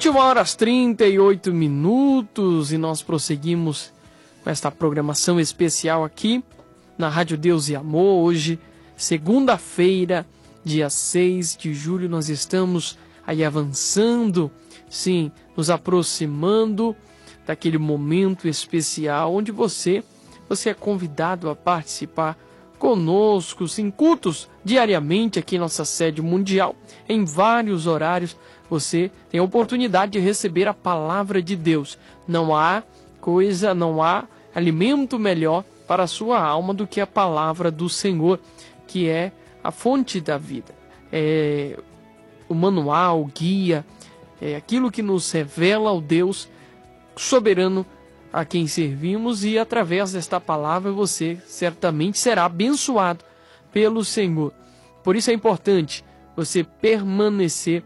21h38 e nós prosseguimos com esta programação especial aqui na Rádio Deus e Amor. Hoje, segunda-feira, dia 6 de julho, nós estamos aí avançando, sim, nos aproximando daquele momento especial onde você é convidado a participar conosco, em cultos diariamente aqui em nossa sede mundial, em vários horários. Você tem a oportunidade de receber a palavra de Deus. Não há alimento melhor para a sua alma do que a palavra do Senhor, que é a fonte da vida. É o manual, o guia, é aquilo que nos revela o Deus soberano a quem servimos, e através desta palavra você certamente será abençoado pelo Senhor. Por isso é importante você permanecer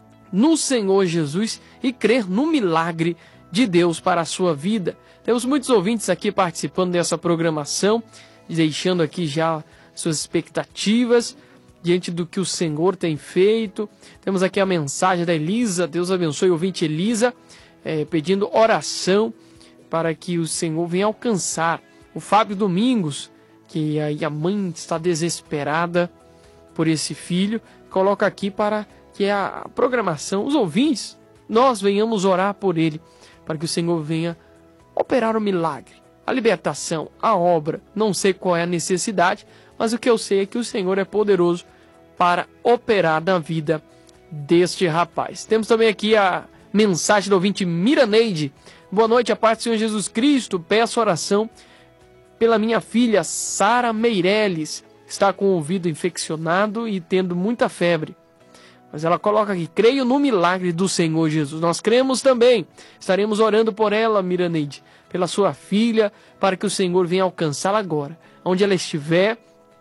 no Senhor Jesus e crer no milagre de Deus para a sua vida. Temos muitos ouvintes aqui participando dessa programação, deixando aqui já suas expectativas diante do que o Senhor tem feito. Temos aqui a mensagem da Elisa. Deus abençoe o ouvinte Elisa, pedindo oração para que o Senhor venha alcançar o Fábio Domingos, que aí a mãe está desesperada por esse filho. Coloca aqui para que a programação, os ouvintes, nós venhamos orar por ele, para que o Senhor venha operar o milagre, a libertação, a obra. Não sei qual é a necessidade, mas o que eu sei é que o Senhor é poderoso para operar na vida deste rapaz. Temos também aqui a mensagem do ouvinte Miraneide. Boa noite, a paz do Senhor Jesus Cristo. Peço oração pela minha filha Sara Meireles. Está com o ouvido infeccionado e tendo muita febre. Mas ela coloca aqui: creio no milagre do Senhor Jesus. Nós cremos também. Estaremos orando por ela, Miraneide, pela sua filha, para que o Senhor venha alcançá-la agora, onde ela estiver,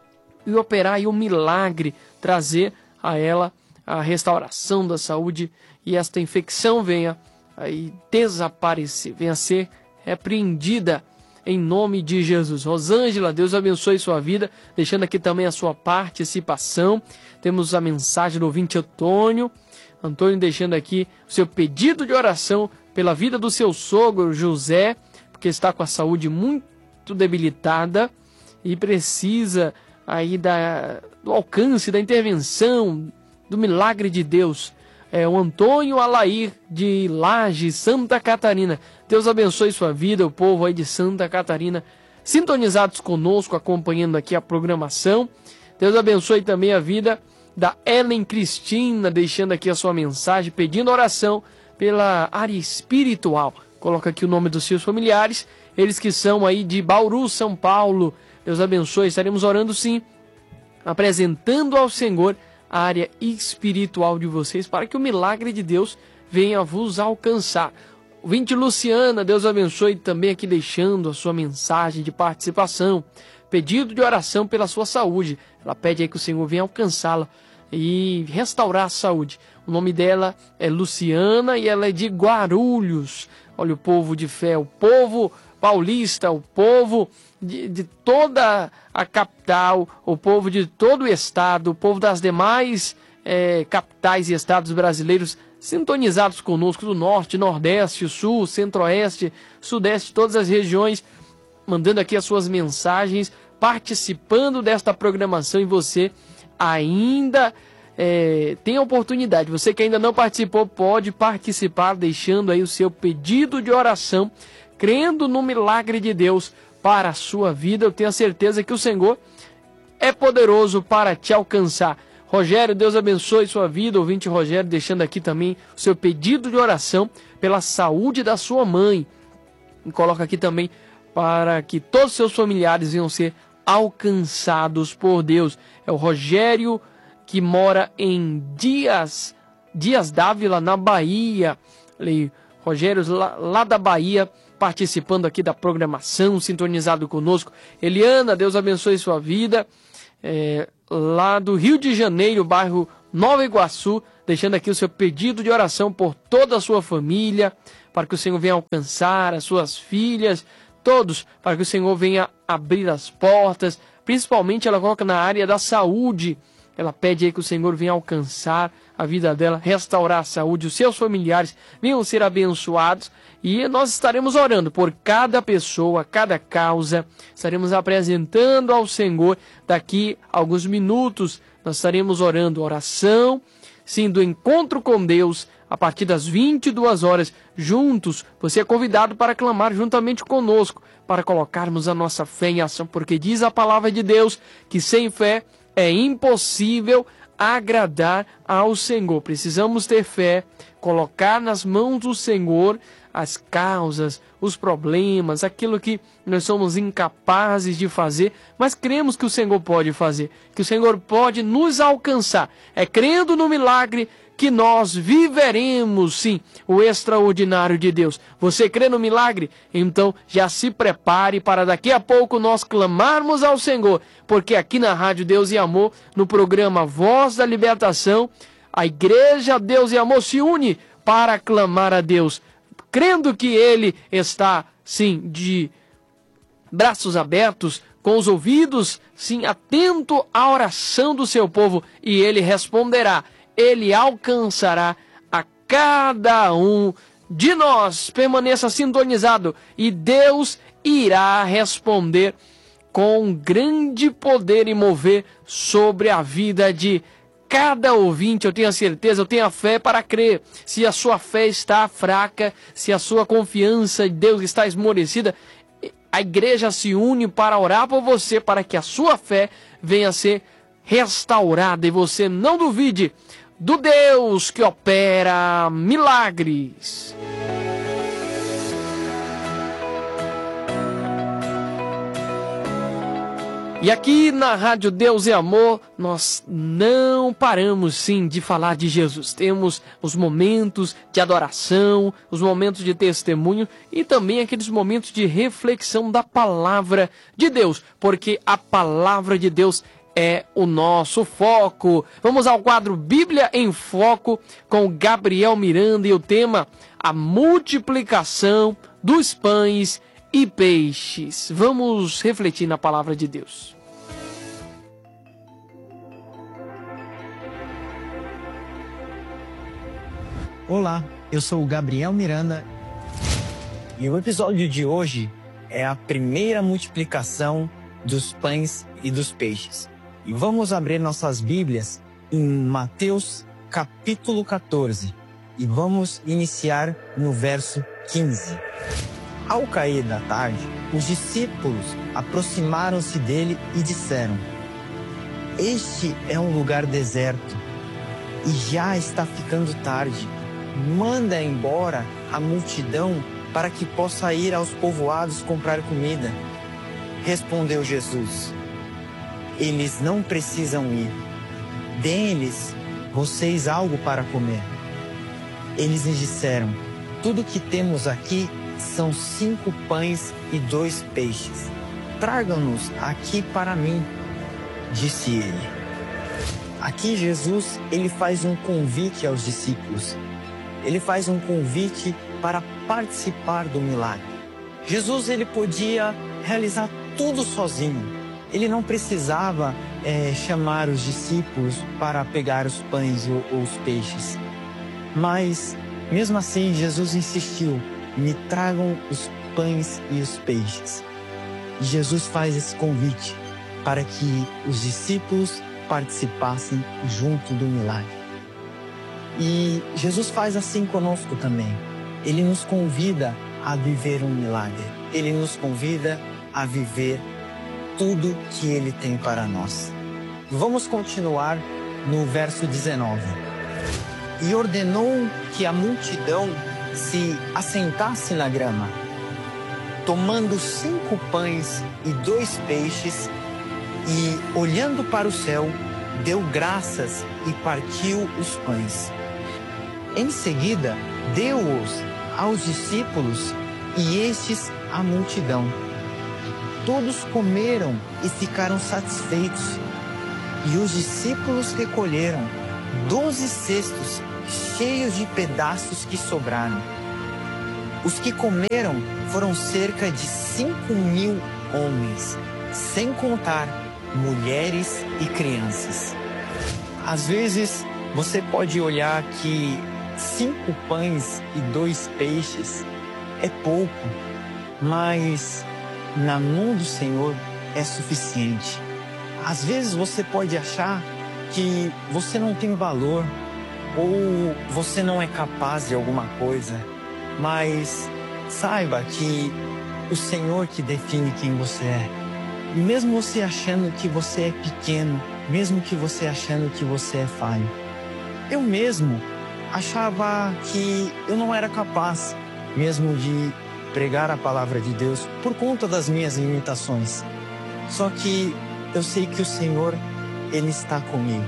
e operar aí um milagre, trazer a ela a restauração da saúde, e esta infecção venha aí desaparecer, venha ser repreendida em nome de Jesus. Rosângela, Deus abençoe sua vida, deixando aqui também a sua participação. Temos a mensagem do ouvinte Antônio deixando aqui o seu pedido de oração pela vida do seu sogro José, porque está com a saúde muito debilitada e precisa aí do alcance, da intervenção, do milagre de Deus. É o Antônio Alair, de Laje, Santa Catarina. Deus abençoe sua vida, o povo aí de Santa Catarina, sintonizados conosco, acompanhando aqui a programação. Deus abençoe também a vida da Ellen Cristina, deixando aqui a sua mensagem, pedindo oração pela área espiritual. Coloca aqui o nome dos seus familiares, eles que são aí de Bauru, São Paulo. Deus abençoe, estaremos orando sim, apresentando ao Senhor a área espiritual de vocês, para que o milagre de Deus venha vos alcançar. Ouvinte Luciana, Deus abençoe, também aqui deixando a sua mensagem de participação, pedido de oração pela sua saúde. Ela pede aí que o Senhor venha alcançá-la e restaurar a saúde. O nome dela é Luciana e ela é de Guarulhos. Olha o povo de fé, o povo paulista, o povo de toda a capital, o povo de todo o estado, o povo das demais capitais e estados brasileiros sintonizados conosco, do norte, nordeste, sul, centro-oeste, sudeste, todas as regiões, mandando aqui as suas mensagens, participando desta programação. E você ainda tem a oportunidade, você que ainda não participou, pode participar, deixando aí o seu pedido de oração, crendo no milagre de Deus para a sua vida. Eu tenho a certeza que o Senhor é poderoso para te alcançar. Rogério, Deus abençoe sua vida, ouvinte Rogério, deixando aqui também o seu pedido de oração pela saúde da sua mãe. E coloca aqui também para que todos os seus familiares venham ser alcançados por Deus. É o Rogério, que mora em Dias Dávila, na Bahia. Rogério, lá da Bahia, participando aqui da programação, sintonizado conosco. Eliana, Deus abençoe sua vida, lá do Rio de Janeiro, bairro Nova Iguaçu, deixando aqui o seu pedido de oração por toda a sua família, para que o Senhor venha alcançar as suas filhas, todos, para que o Senhor venha abrir as portas. Principalmente ela coloca na área da saúde, Ela pede aí que o Senhor venha alcançar a vida dela, restaurar a saúde, os seus familiares venham ser abençoados. E nós estaremos orando por cada pessoa, cada causa. Estaremos apresentando ao Senhor daqui a alguns minutos. Nós estaremos orando, oração, sim, do encontro com Deus, a partir das 22 horas, juntos. Você é convidado para clamar juntamente conosco, para colocarmos a nossa fé em ação, porque diz a palavra de Deus que sem fé é impossível agradar ao Senhor. Precisamos ter fé, colocar nas mãos do Senhor as causas, os problemas, aquilo que nós somos incapazes de fazer, mas cremos que o Senhor pode fazer, que o Senhor pode nos alcançar. É crendo no milagre que nós viveremos, sim, o extraordinário de Deus. Você crê no milagre? Então já se prepare para daqui a pouco nós clamarmos ao Senhor, porque aqui na Rádio Deus e Amor, no programa Voz da Libertação, a Igreja Deus e Amor se une para clamar a Deus, crendo que Ele está, sim, de braços abertos, com os ouvidos, sim, atento à oração do seu povo, e Ele responderá. Ele alcançará a cada um de nós. Permaneça sintonizado e Deus irá responder com grande poder e mover sobre a vida de cada ouvinte. Eu tenho a certeza, eu tenho a fé para crer. Se a sua fé está fraca, se a sua confiança em Deus está esmorecida, a igreja se une para orar por você, para que a sua fé venha a ser restaurada e você não duvide do Deus que opera milagres. E aqui na Rádio Deus e Amor, nós não paramos sim de falar de Jesus. Temos os momentos de adoração, os momentos de testemunho e também aqueles momentos de reflexão da palavra de Deus, porque a palavra de Deus é o nosso foco. Vamos ao quadro Bíblia em Foco com Gabriel Miranda e o tema a multiplicação dos pães e peixes. Vamos refletir na palavra de Deus. Olá, eu sou o Gabriel Miranda e o episódio de hoje é a primeira multiplicação dos pães e dos peixes. E vamos abrir nossas Bíblias em Mateus capítulo 14 e vamos iniciar no verso 15. Ao cair da tarde, os discípulos aproximaram-se dele e disseram: Este é um lugar deserto e já está ficando tarde. Manda embora a multidão para que possa ir aos povoados comprar comida. Respondeu Jesus: Eles não precisam ir. Dê-lhes vocês algo para comer. Eles lhe disseram: Tudo que temos aqui são 5 pães e 2 peixes. Tragam-nos aqui para mim, disse ele. Aqui Jesus, ele faz um convite aos discípulos. Ele faz um convite para participar do milagre. Jesus, ele podia realizar tudo sozinho. Ele não precisava chamar os discípulos para pegar os pães ou os peixes. Mas, mesmo assim, Jesus insistiu: me tragam os pães e os peixes. E Jesus faz esse convite para que os discípulos participassem junto do milagre. E Jesus faz assim conosco também. Ele nos convida a viver um milagre. Ele nos convida a viver tudo que Ele tem para nós. Vamos continuar no verso 19. E ordenou que a multidão se assentasse na grama. Tomando 5 pães e 2 peixes, e olhando para o céu, deu graças e partiu os pães. Em seguida, deu-os aos discípulos e estes à multidão. Todos comeram e ficaram satisfeitos. E os discípulos recolheram 12 cestos cheios de pedaços que sobraram. Os que comeram foram cerca de 5.000 homens, sem contar mulheres e crianças. Às vezes você pode olhar que 5 pães e 2 peixes é pouco, mas na mão do Senhor é suficiente. Às vezes você pode achar que você não tem valor ou você não é capaz de alguma coisa, mas saiba que o Senhor que define quem você é. E mesmo você achando que você é pequeno, mesmo que você achando que você é falho, eu mesmo achava que eu não era capaz mesmo de pregar a palavra de Deus por conta das minhas limitações. Só que eu sei que o Senhor, Ele está comigo.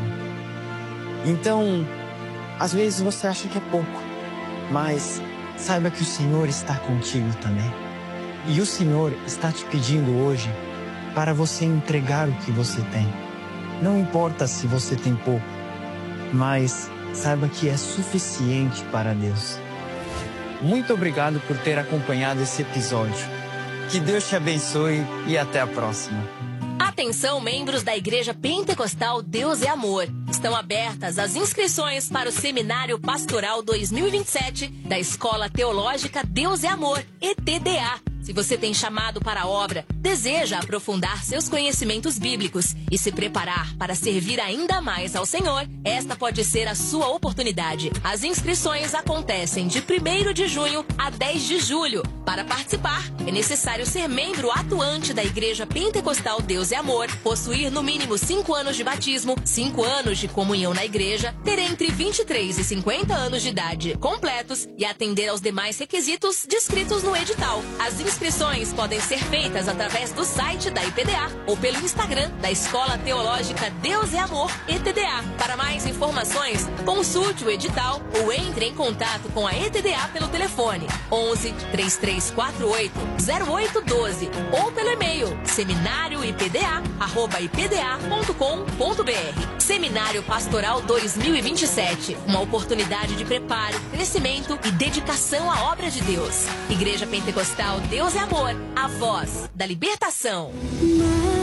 Então, às vezes você acha que é pouco, mas saiba que o Senhor está contigo também. E o Senhor está te pedindo hoje para você entregar o que você tem. Não importa se você tem pouco, mas saiba que é suficiente para Deus. Muito obrigado por ter acompanhado esse episódio. Que Deus te abençoe e até a próxima. Atenção, membros da Igreja Pentecostal Deus é Amor. Estão abertas as inscrições para o Seminário Pastoral 2027 da Escola Teológica Deus é Amor, ETDA. Se você tem chamado para a obra, deseja aprofundar seus conhecimentos bíblicos e se preparar para servir ainda mais ao Senhor, esta pode ser a sua oportunidade. As inscrições acontecem de 1º de junho a 10 de julho. Para participar, é necessário ser membro atuante da Igreja Pentecostal Deus é Amor, possuir no mínimo 5 anos de batismo, 5 anos de comunhão na igreja, ter entre 23 e 50 anos de idade completos e atender aos demais requisitos descritos no edital. As inscrições podem ser feitas através do site da IPDA ou pelo Instagram da Escola Teológica Deus é Amor, ETDA. Para mais informações, consulte o edital ou entre em contato com a ETDA pelo telefone 11 3348 0812 ou pelo e-mail seminarioipda@ipda.com.br. Seminário Pastoral 2027, uma oportunidade de preparo, crescimento e dedicação à obra de Deus. Igreja Pentecostal Deus é Amor, a voz da libertação.